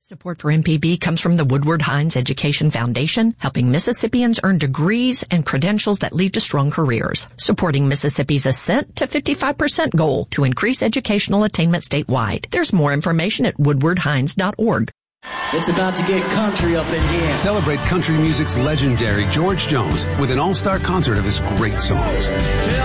Support for MPB comes from the Woodward Hines Education Foundation, helping Mississippians earn degrees and credentials that lead to strong careers, supporting Mississippi's ascent to 55% goal to increase educational attainment statewide. There's more information at woodwardhines.org. It's about to get country up in here. Celebrate country music's legendary George Jones with an all-star concert of his great songs.